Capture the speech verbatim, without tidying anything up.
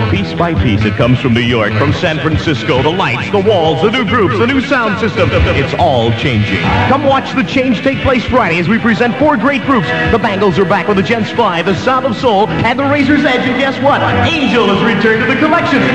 Piece by piece, it comes from New York, from San Francisco. The lights, the walls, the new groups, the new sound system. It's all changing. Come watch the change take place Friday as we present four great groups. The Bangles are back with the Gents five, the Sound of Soul, and the Razor's Edge. And guess what? Angel has returned to the collection.